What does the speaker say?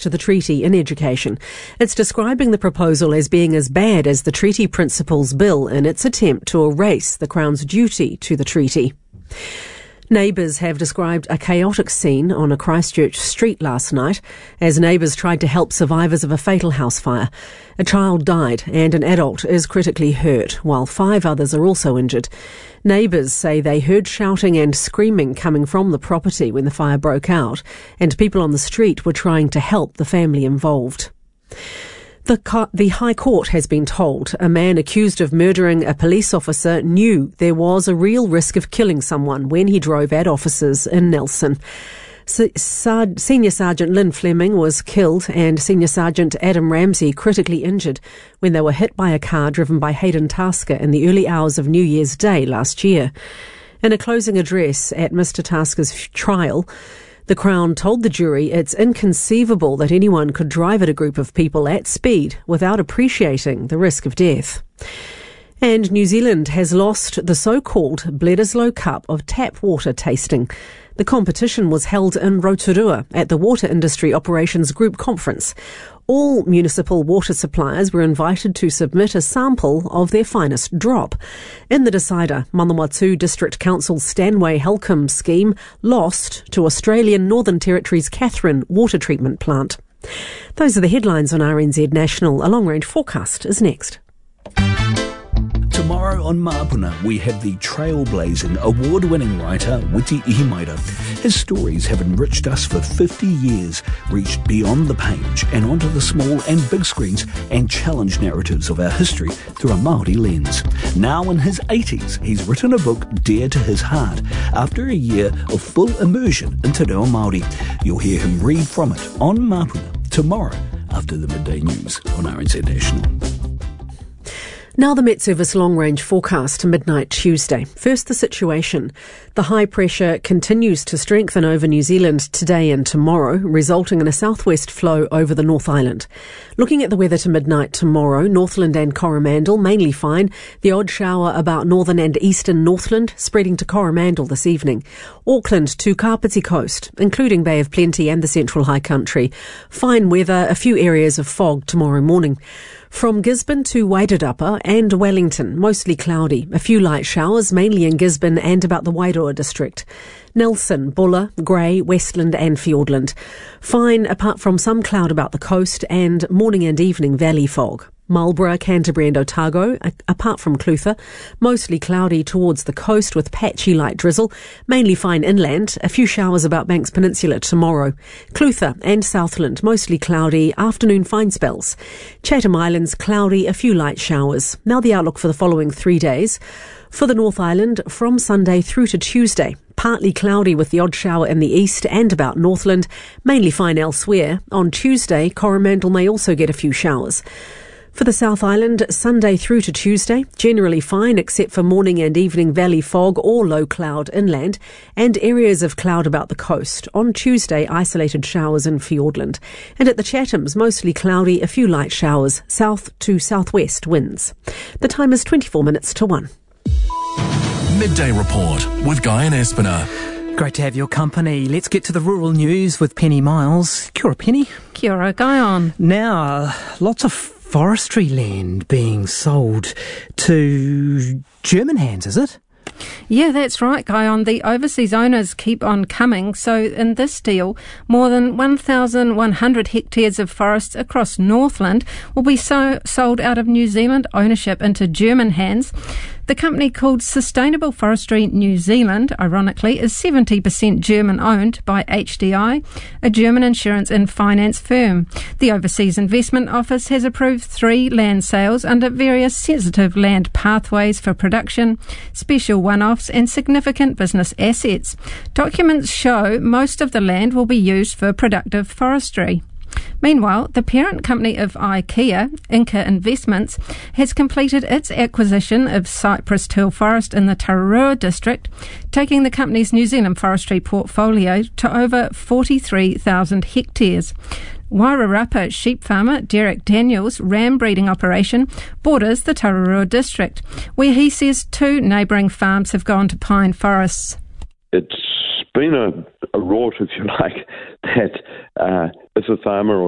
to the treaty in education. It's describing the proposal as being as bad as the treaty principles bill in its attempt to erase the Crown's duty to the treaty. Neighbours have described a chaotic scene on a Christchurch street last night as neighbours tried to help survivors of a fatal house fire. A child died and an adult is critically hurt, while 5 others are also injured. Neighbours say they heard shouting and screaming coming from the property when the fire broke out, and people on the street were trying to help the family involved. The High Court has been told a man accused of murdering a police officer knew there was a real risk of killing someone when he drove at officers in Nelson. Senior Sergeant Lynn Fleming was killed and Senior Sergeant Adam Ramsey critically injured when they were hit by a car driven by Hayden Tasker in the early hours of New Year's Day last year. In a closing address at Mr Tasker's trial, the Crown told the jury it's inconceivable that anyone could drive at a group of people at speed without appreciating the risk of death. And New Zealand has lost the so-called Bledisloe Cup of tap water tasting. The competition was held in Rotorua at the Water Industry Operations Group Conference. All municipal water suppliers were invited to submit a sample of their finest drop. In the decider, Manawatu District Council's Stanway Helcombe scheme lost to Australian Northern Territory's Katherine water treatment plant. Those are the headlines on RNZ National. A long-range forecast is next. Tomorrow on Mapuna, we have the trailblazing, award-winning writer Witi Ihimaera. His stories have enriched us for 50 years, reached beyond the page and onto the small and big screens and challenged narratives of our history through a Māori lens. Now in his 80s, he's written a book dear to his heart after a year of full immersion into Reo Māori. You'll hear him read from it on Mapuna tomorrow after the midday news on RNZ National. Now the Met Service long-range forecast to midnight Tuesday. First, the situation. The high pressure continues to strengthen over New Zealand today and tomorrow, resulting in a southwest flow over the North Island. Looking at the weather to midnight tomorrow, Northland and Coromandel mainly fine. The odd shower about northern and eastern Northland, spreading to Coromandel this evening. Auckland to Kapiti Coast, including Bay of Plenty and the Central High Country. Fine weather, a few areas of fog tomorrow morning. From Gisborne to Wairarapa and Wellington, mostly cloudy. A few light showers, mainly in Gisborne and about the Wairoa district. Nelson, Buller, Grey, Westland and Fiordland. Fine apart from some cloud about the coast and morning and evening valley fog. Marlborough, Canterbury and Otago, apart from Clutha, mostly cloudy towards the coast with patchy light drizzle, mainly fine inland, a few showers about Banks Peninsula tomorrow. Clutha and Southland, mostly cloudy, afternoon fine spells. Chatham Islands, cloudy, a few light showers. Now the outlook for the following 3 days. For the North Island, from Sunday through to Tuesday, partly cloudy with the odd shower in the east and about Northland, mainly fine elsewhere. On Tuesday, Coromandel may also get a few showers. For the South Island, Sunday through to Tuesday, generally fine except for morning and evening valley fog or low cloud inland and areas of cloud about the coast. On Tuesday, isolated showers in Fiordland. And at the Chathams, mostly cloudy, a few light showers, south to southwest winds. The time is 24 minutes to 1. Midday Report with Guy and Espiner. Great to have your company. Let's get to the rural news with Penny Miles. Kia ora, Penny. Kia ora, Guyon. Now, lots of forestry land being sold to German hands, is it? Yeah, that's right, Guyon. The overseas owners keep on coming. So in this deal, more than 1,100 hectares of forests across Northland will be sold out of New Zealand ownership into German hands. The company called Sustainable Forestry New Zealand, ironically, is 70% German-owned by HDI, a German insurance and finance firm. The Overseas Investment Office has approved 3 land sales under various sensitive land pathways for production, special one-offs and significant business assets. Documents show most of the land will be used for productive forestry. Meanwhile, the parent company of IKEA, Inca Investments, has completed its acquisition of Cypress Till Forest in the Tararua district, taking the company's New Zealand forestry portfolio to over 43,000 hectares. Wairarapa sheep farmer Derek Daniels' ram breeding operation borders the Tararua district, where he says 2 neighbouring farms have gone to pine forests. It's been a rort, if you like, that if a farmer or